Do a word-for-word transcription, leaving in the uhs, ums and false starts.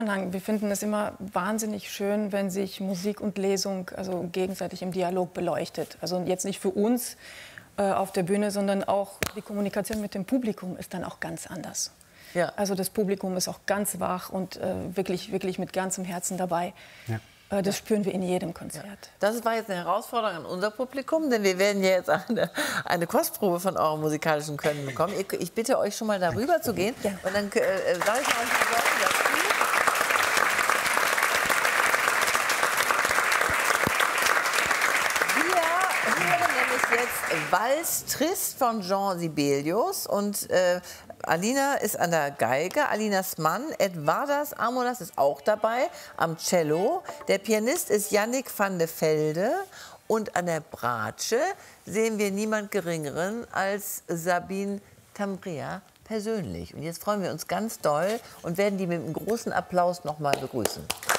Wir finden es immer wahnsinnig schön, wenn sich Musik und Lesung also gegenseitig im Dialog beleuchtet. Also jetzt nicht für uns äh, auf der Bühne, sondern auch die Kommunikation mit dem Publikum ist dann auch ganz anders. Ja. Also das Publikum ist auch ganz wach und äh, wirklich, wirklich mit ganzem Herzen dabei. Ja. Äh, das spüren wir in jedem Konzert. Ja. Das war jetzt eine Herausforderung an unser Publikum, denn wir werden ja jetzt eine, eine Kostprobe von eurem musikalischen Können bekommen. Ich, ich bitte euch schon mal darüber zu gehen ja. und dann äh, sage ich mal ein paar Worte dazu. Jetzt Vals Trist von Jean Sibelius und äh, Alina ist an der Geige, Alinas Mann Edvardas Amolas ist auch dabei am Cello. Der Pianist ist Yannick van de Velde und an der Bratsche sehen wir niemand Geringeren als Sabine Tambria persönlich. Und jetzt freuen wir uns ganz doll und werden die mit einem großen Applaus noch mal begrüßen.